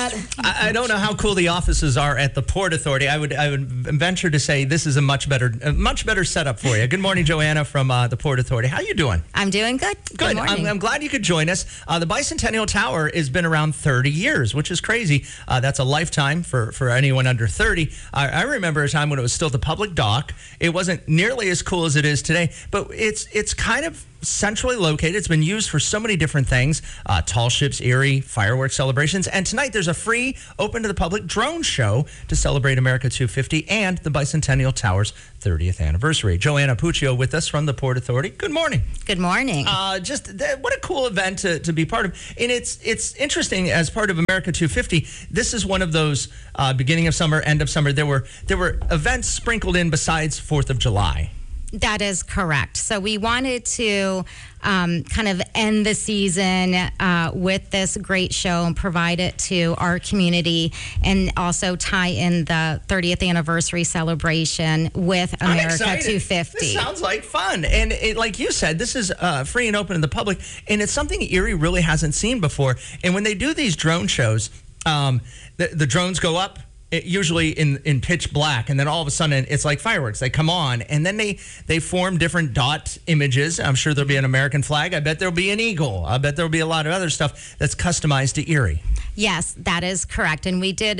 that. I don't know how cool the offices are at the Port Authority. I would venture to say this is a much better setup for you. Good morning, Joanna from the Port Authority. How you doing? I'm doing good. Good. Morning. I'm glad you could join us. The Bicentennial Tower has been around 30 years, which is crazy. That's a lifetime for anyone under 30. I remember a time when it was still the public dock. It wasn't nearly as cool as it is today, but it's kind of centrally located. It's been used for so many different things. Tall ships, Erie, fireworks celebrations. And tonight there's a free, open to the public drone show to celebrate America 250 and the Bicentennial Tower's 30th anniversary. Joanna Puccio with us from the Port Authority. Good morning. Good morning. What a cool event to be part of. And it's interesting, as part of America 250, this is one of those beginning of summer, end of summer. There were events sprinkled in besides 4th of July. That is correct. So we wanted to kind of end the season with this great show and provide it to our community, and also tie in the 30th anniversary celebration with America 250. This sounds like fun. And like you said, this is free and open to the public, and it's something Erie really hasn't seen before. And when they do these drone shows, the drones go up, usually in pitch black, and then all of a sudden it's like fireworks. They come on, and then they form different dot images. I'm sure there'll be an American flag. I bet there'll be an eagle. I bet there'll be a lot of other stuff that's customized to Erie. Yes, that is correct. And we did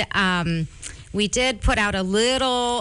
put out a little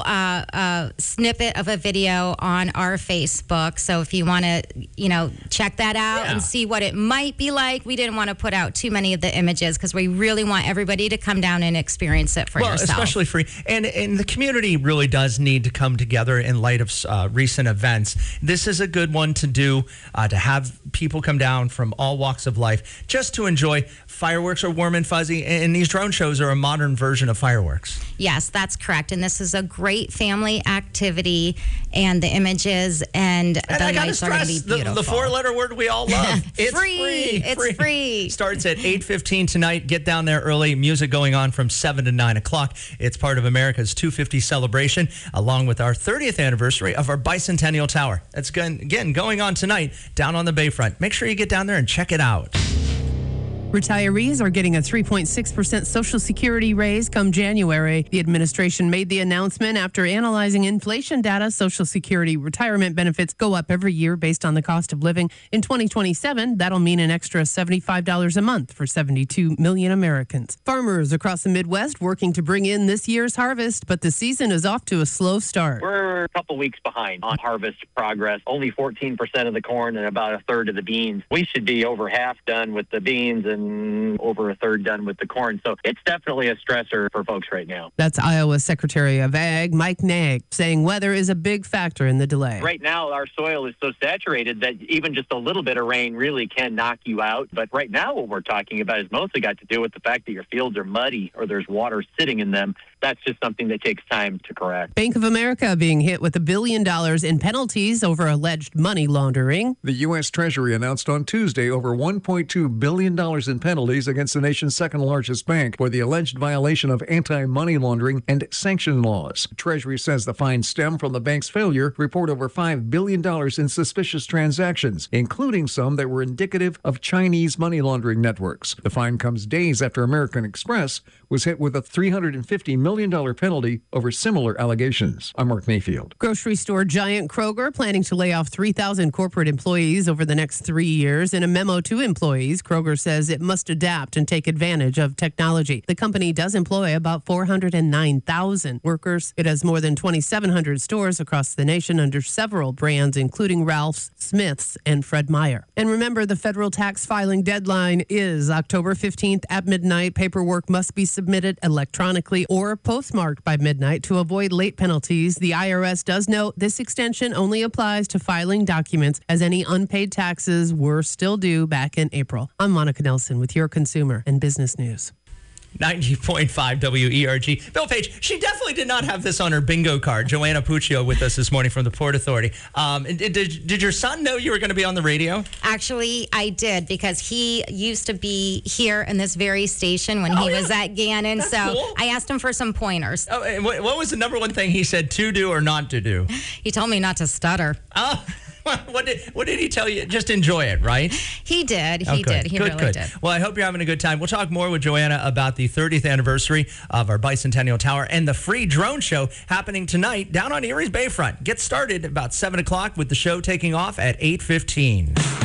snippet of a video on our Facebook. So if you want to, check that out and see what it might be like. We didn't want to put out too many of the images because we really want everybody to come down and experience it for yourself. Especially free. And the community really does need to come together in light of recent events. This is a good one to do, to have people come down from all walks of life just to enjoy fireworks. Are warm and fuzzy, and these drone shows are a modern version of fireworks. Yes, that's correct. And this is a great family activity, and the images and the lights are going to be beautiful. The four-letter word we all love. It's free. It's free. Starts at 8:15 tonight. Get down there early. Music going on from 7 to 9 o'clock. It's part of America's 250 celebration, along with our 30th anniversary of our Bicentennial Tower. That's again going on tonight down on the Bayfront. Make sure you get down there and check it out. Retirees are getting a 3.6% Social Security raise come January. The administration made the announcement after analyzing inflation data. Social Security retirement benefits go up every year based on the cost of living. In 2027, that'll mean an extra $75 a month for 72 million Americans. Farmers across the Midwest working to bring in this year's harvest, but the season is off to a slow start. We're a couple weeks behind on harvest progress. Only 14% of the corn and about a third of the beans. We should be over half done with the beans and over a third done with the corn. So it's definitely a stressor for folks right now. That's Iowa Secretary of Ag, Mike Nag, saying weather is a big factor in the delay. Right now, our soil is so saturated that even just a little bit of rain really can knock you out. But right now, what we're talking about is mostly got to do with the fact that your fields are muddy or there's water sitting in them. That's just something that takes time to correct. Bank of America being hit with $1 billion in penalties over alleged money laundering. The U.S. Treasury announced on Tuesday over $1.2 billion in penalties against the nation's second largest bank for the alleged violation of anti-money laundering and sanction laws. Treasury says the fines stem from the bank's failure to report over $5 billion in suspicious transactions, including some that were indicative of Chinese money laundering networks. The fine comes days after American Express was hit with a $350 million penalty over similar allegations. I'm Mark Mayfield. Grocery store giant Kroger planning to lay off 3,000 corporate employees over the next 3 years. In a memo to employees, Kroger says it must adapt and take advantage of technology. The company does employ about 409,000 workers. It has more than 2,700 stores across the nation under several brands, including Ralph's, Smith's, and Fred Meyer. And remember, the federal tax filing deadline is October 15th at midnight. Paperwork must be submitted electronically or postmarked by midnight to avoid late penalties. The IRS does note this extension only applies to filing documents, as any unpaid taxes were still due back in April. I'm Monica Nelson with your Consumer and Business News. 90.5 WERG. Bill Page, she definitely did not have this on her bingo card. Joanna Puccio with us this morning from the Port Authority. Did your son know you were going to be on the radio? Actually, I did, because he used to be here in this very station when he was at Gannon. That's so cool. I asked him for some pointers. Oh, and what was the number one thing he said to do or not to do? He told me not to stutter. Oh, What did he tell you? Just enjoy it, right? He did. He Okay. did. He Good, really good. did. Well, I hope you're having a good time. We'll talk more with Joanna about the 30th anniversary of our Bicentennial Tower and the free drone show happening tonight down on Erie's Bayfront. Get started about 7 o'clock with the show taking off at 8:15.